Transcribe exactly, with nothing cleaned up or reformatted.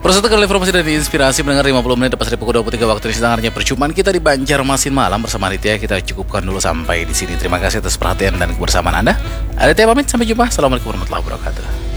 Persetujuan informasi dan inspirasi mendengar lima puluh menit lepas dari pukul dua puluh tiga waktu Indonesia Tengah. Perjumpaan kita di Banjarmasin malam bersama Aditya kita cukupkan dulu sampai di sini. Terima kasih atas perhatian dan kebersamaan Anda. Aditya pamit, sampai jumpa. Assalamualaikum warahmatullahi wabarakatuh.